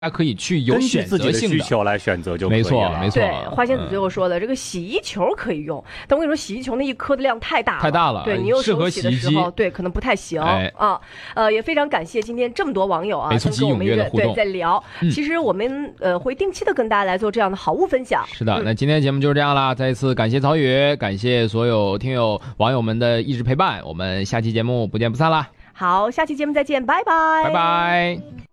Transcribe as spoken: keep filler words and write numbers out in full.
大家可以去有选择性的根据自己的需求来选择就可以了。 没错，没错。 对，花仙子最后说了，嗯、这个洗衣球可以用，但我跟你说，洗衣球那一颗的量太大了， 太大了， 对你用手洗的时候， 对可能不太行、 哎、 啊。呃，也非常感谢今天这么多网友啊，跟我们一个对在聊、嗯。其实我们呃会定期的跟大家来做这样的好物分享。 是的，嗯、那今天节目就是这样啦，再一次感谢曹宇，感谢所有听友网友们的一直陪伴，我们下期节目不见不散啦。 好，下期节目再见，拜拜， 拜拜。